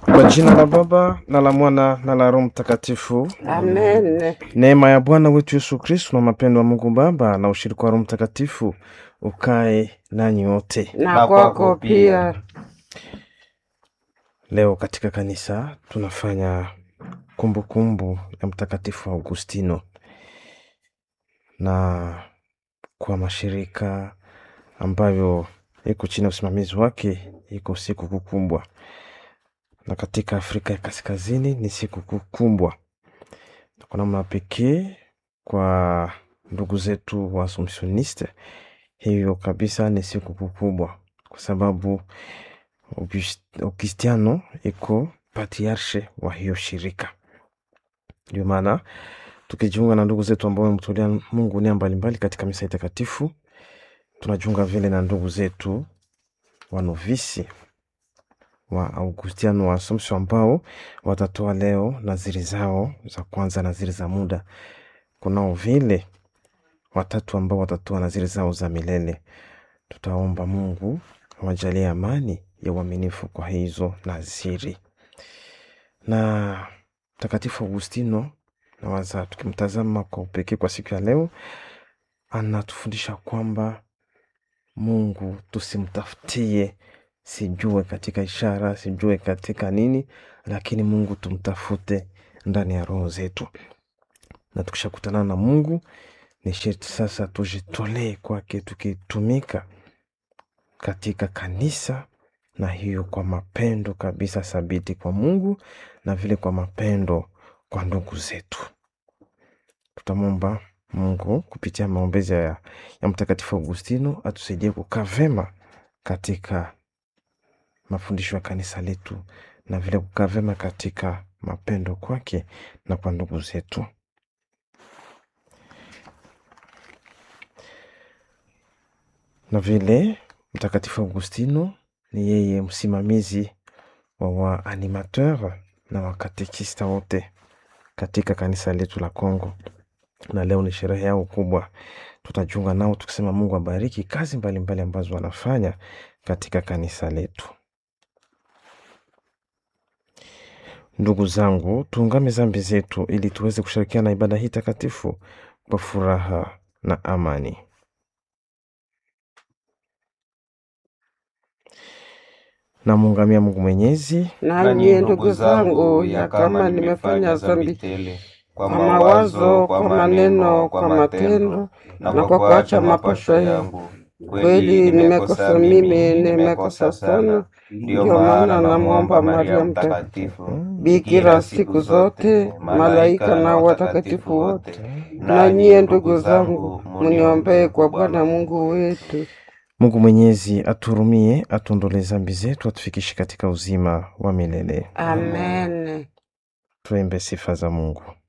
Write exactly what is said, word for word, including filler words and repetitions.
Kwa jina la Baba na la Mwana na la Roho Mtakatifu. Amen. Neema ya Bwana wetu Yesu Kristo na mapendo wa Mungu Baba na ushirika wa Roho Mtakatifu ukae nanyi wote. Na kwako pia. Leo katika kanisa tunafanya kumbukumbu kumbu ya Mtakatifu Augustino, na kwa mashirika ambayo iko chini ya usimamizi wake iko siku kukumbwa, na katika Afrika ya Kaskazini ni siku kukumbwa kwa namna pekee kwa ndugu zetu wa Assumptioniste. Hiyo kabisa ni siku kukubwa kwa sababu Augustiano iko patriarche wa hiyo shirika. Ndio maana tukijiunga na ndugu zetu ambao wamemtolea Mungu nia mbalimbali katika misa takatifu, tunajiunga vile na ndugu zetu wa novisi wa Augustiano wa Assumption ambao watatoa leo naziri zao za kwanza, naziri za muda. Kunao vile watatu ambao watatoa naziri zao za milele. Tutaomba Mungu awajalie amani ya uaminifu kwa hizo naziri. Na Mtakatifu Augustino, na waza tukimtazama kwa upekee kwa siku ya leo, anatufundisha kwamba Mungu tusimtafutie sijue katika ishara, sijue katika nini, lakini Mungu tumtafute ndani ya roho zetu. Na tukishakutana na Mungu ni sharti sasa tujitolee kwake, tukitumika katika kanisa, na hiyo kwa mapendo kabisa sabiti kwa Mungu na vile kwa mapendo kwa ndugu zetu. Tutamwomba Mungu kupitia maombezi ya, ya Mtakatifu Augustino atusaidie kukaa vema katika mafundisho ya kanisa letu na vile kukaa vema katika mapendo kwake na kwa ndugu zetu. Na vile Mtakatifu Augustino ni yeye msimamizi wa wa animateur na wa katekista wote katika kanisa letu la Kongo. Na leo ni sherehe yao kubwa. Tutajiunga nao tukisema Mungu abariki kazi mbalimbali mbali ambazo wanafanya katika kanisa letu. Ndugu zangu, tuungame dhambi zetu ili tuweze kushirikiana na ibada hii takatifu kwa furaha na amani. Na muungamia Mungu Mwenyezi. Na nyie ndugu zangu, ya kama nimefanya dhambi tele kwa mawazo, kwa maneno, kwa matendo na kwa kuacha mapasho yangu, kweli nimekosa mimi, nimekosa sana. Ndio maana namwomba Maria Mtakatifu, bikira siku zote, malaika na watakatifu wote, na nyie ndugu zangu, muniombee kwa Bwana Mungu wetu. Mungu Mwenyezi aturumie, atuondolee dhambi zetu, atufikishe katika uzima wa milele. Amen. Tuimbe sifa za Mungu.